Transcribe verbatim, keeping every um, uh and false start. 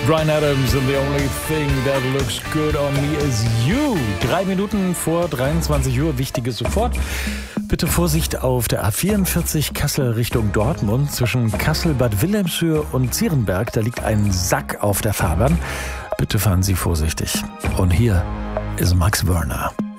Bryan Adams and the only thing that looks good on me is you. Drei Minuten vor dreiundzwanzig Uhr, Wichtiges sofort. Bitte Vorsicht auf der A vierundvierzig Kassel Richtung Dortmund. Zwischen Kassel, Bad Wilhelmshöhe und Zierenberg, da liegt ein Sack auf der Fahrbahn. Bitte fahren Sie vorsichtig. Und hier ist Max Wörner.